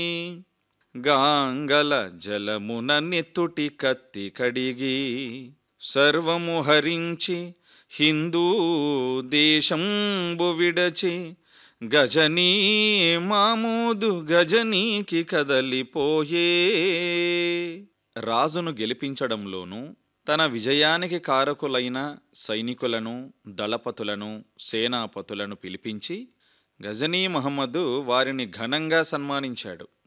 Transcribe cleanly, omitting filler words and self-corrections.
గాంగల జలమున నెత్తుటి కత్తి కడిగి సర్వము హరించి హిందూ దేశంబు విడచి గజనీ మామూదు గజనీకి కదలిపోయే. రాజును గెలిపించడంలోనూ తన విజయానికి కారకులైన సైనికులను, దళపతులను, సేనాపతులను పిలిపించి గజనీ మహమ్మదు వారిని ఘనంగా సన్మానించాడు.